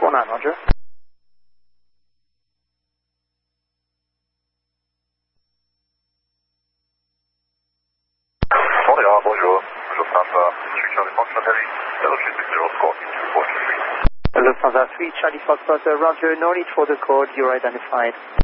649, Roger. Montréal, bonjour. Lufthansa 3 Charlie Foxtrot Heavy, 0360 score, 2423. Lufthansa 3 Charlie Foxtrot, Roger, no need for the code, you're identified.